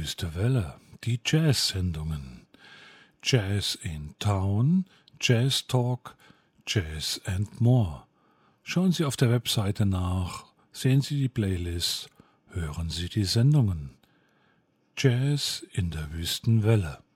Wüste Welle, die Jazz-Sendungen. Jazz in Town, Jazz Talk, Jazz and More. Schauen Sie auf der Webseite nach, sehen Sie die Playlist, hören Sie die Sendungen. Jazz in der Wüstenwelle.